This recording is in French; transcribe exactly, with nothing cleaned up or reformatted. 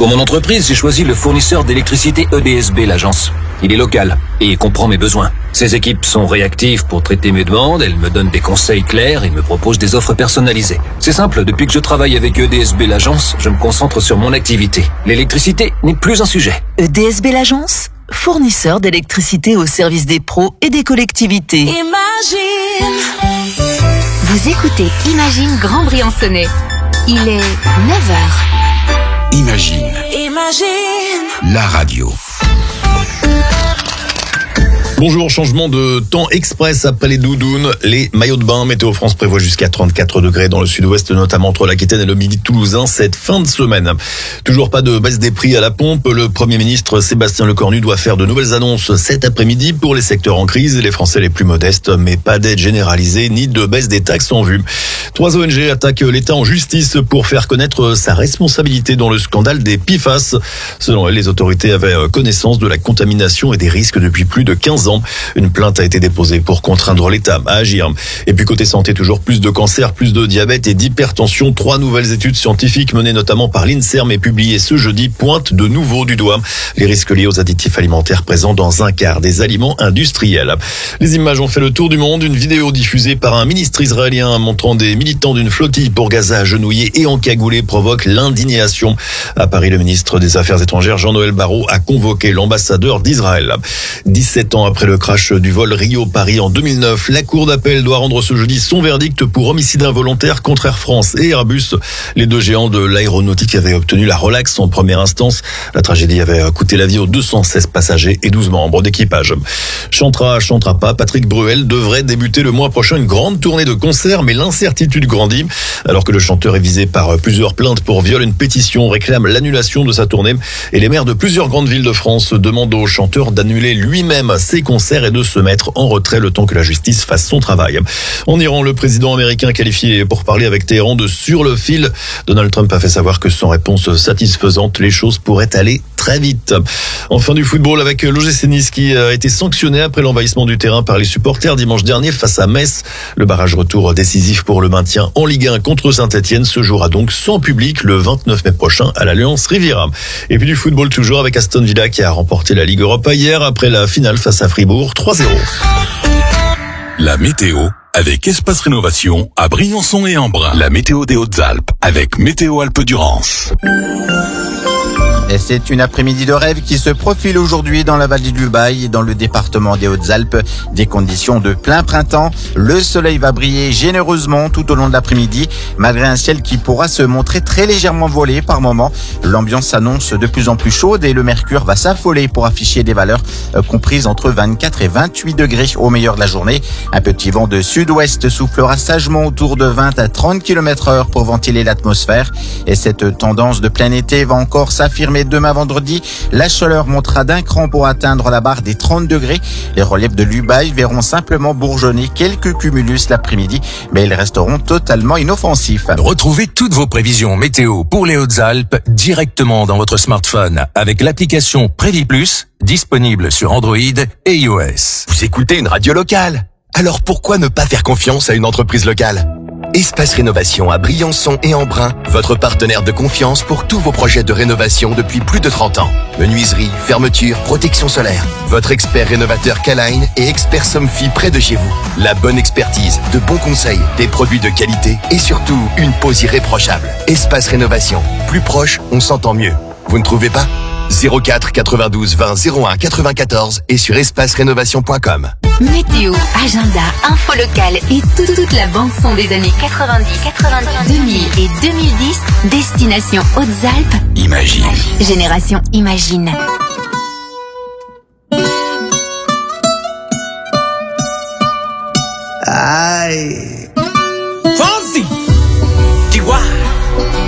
Pour mon entreprise, j'ai choisi le fournisseur d'électricité E D S B, l'agence. Il est local et il comprend mes besoins. Ses équipes sont réactives pour traiter mes demandes, elles me donnent des conseils clairs et me proposent des offres personnalisées. C'est simple, depuis que je travaille avec E D S B, l'agence, je me concentre sur mon activité. L'électricité n'est plus un sujet. E D S B, l'agence, fournisseur d'électricité au service des pros et des collectivités. Imagine. Vous écoutez Imagine Grand Briançonnais. Il est neuf heures. Imagine. Imagine. La radio. Bonjour, changement de temps express après les doudounes, les maillots de bain. Météo France prévoit jusqu'à trente-quatre degrés dans le sud-ouest, notamment entre l'Aquitaine et le midi toulousain cette fin de semaine. Toujours pas de baisse des prix à la pompe. Le Premier ministre Sébastien Lecornu doit faire de nouvelles annonces cet après-midi pour les secteurs en crise et les Français les plus modestes, mais pas d'aide généralisée ni de baisse des taxes en vue. Trois O N G attaquent l'État en justice pour faire connaître sa responsabilité dans le scandale des P F A S. Selon elles, les autorités avaient connaissance de la contamination et des risques depuis plus de quinze ans. Une plainte a été déposée pour contraindre l'État à agir. Et puis côté santé, toujours plus de cancers, plus de diabète et d'hypertension. Trois nouvelles études scientifiques menées notamment par l'INSERM et publiées ce jeudi pointent de nouveau du doigt les risques liés aux additifs alimentaires présents dans un quart des aliments industriels. Les images ont fait le tour du monde. Une vidéo diffusée par un ministre israélien montrant des militants d'une flottille pour Gaza agenouillés et encagoulés provoque l'indignation. À Paris, le ministre des Affaires étrangères Jean-Noël Barrot a convoqué l'ambassadeur d'Israël. dix-sept ans après le crash du vol Rio-Paris en deux mille neuf, la Cour d'appel doit rendre ce jeudi son verdict pour homicide involontaire contre Air France et Airbus. Les deux géants de l'aéronautique avaient obtenu la relaxe en première instance. La tragédie avait coûté la vie aux deux cent seize passagers et douze membres d'équipage. Chantera, chantera pas, Patrick Bruel devrait débuter le mois prochain une grande tournée de concerts, mais l'incertitude grandit. Alors que le chanteur est visé par plusieurs plaintes pour viol, une pétition réclame l'annulation de sa tournée et les maires de plusieurs grandes villes de France demandent au chanteur d'annuler lui-même ses concerts et de se mettre en retrait le temps que la justice fasse son travail. En Iran, le président américain qualifié pour parler avec Téhéran de sur le fil. Donald Trump a fait savoir que sans réponse satisfaisante, les choses pourraient aller très vite. Enfin du football avec l'O G C Nice qui a été sanctionné après l'envahissement du terrain par les supporters dimanche dernier face à Metz. Le barrage retour décisif pour le maintien en Ligue un contre Saint-Etienne se jouera donc sans public le vingt-neuf mai prochain à l'Alliance Riviera. Et puis du football toujours avec Aston Villa qui a remporté la Ligue Europa hier après la finale face à Fribourg trois zéro. La météo avec Espace Rénovation à Briançon et Embrun. La météo des Hautes-Alpes avec Météo Alpes-Durance. Et c'est une après-midi de rêve qui se profile aujourd'hui dans la vallée du Bail et dans le département des Hautes-Alpes. Des conditions de plein printemps. Le soleil va briller généreusement tout au long de l'après-midi, malgré un ciel qui pourra se montrer très légèrement voilé par moments. L'ambiance s'annonce de plus en plus chaude et le mercure va s'affoler pour afficher des valeurs comprises entre vingt-quatre et vingt-huit degrés au meilleur de la journée. Un petit vent de sud-ouest soufflera sagement autour de vingt à trente kilomètres heure pour ventiler l'atmosphère. Et cette tendance de plein été va encore s'affirmer demain vendredi. La chaleur montera d'un cran pour atteindre la barre des trente degrés. Les reliefs de l'Ubaye verront simplement bourgeonner quelques cumulus l'après-midi, mais ils resteront totalement inoffensifs. Retrouvez toutes vos prévisions météo pour les Hautes-Alpes directement dans votre smartphone avec l'application Prévis Plus, disponible sur Android et iOS. Vous écoutez une radio locale? Alors pourquoi ne pas faire confiance à une entreprise locale? Espace Rénovation à Briançon et Embrun, votre partenaire de confiance pour tous vos projets de rénovation depuis plus de trente ans. Menuiserie, fermeture, protection solaire. Votre expert rénovateur K-Line et expert Somfy près de chez vous. La bonne expertise, de bons conseils, des produits de qualité et surtout une pose irréprochable. Espace Rénovation. Plus proche, on s'entend mieux. Vous ne trouvez pas? zéro quatre quatre-vingt-douze vingt zéro un quatre-vingt-quatorze et sur espace rénovation point com. Météo, agenda, info locale et tout, toute la bande-son des années quatre-vingt-dix, quatre-vingt-dix, deux mille et deux mille dix. Destination Hautes-Alpes. Imagine. Génération Imagine. Aïe.